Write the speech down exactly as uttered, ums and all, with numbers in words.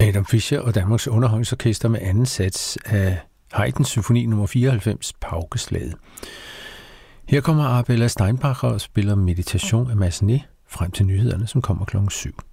Adam Fischer og Danmarks Underholdningsorkester med anden sats af Haydns symfoni nummer fireoghalvfems, Paukeslaget. Her kommer Arabella Steinbacher og spiller Meditation af Massenet frem til nyhederne, som kommer klokken syv.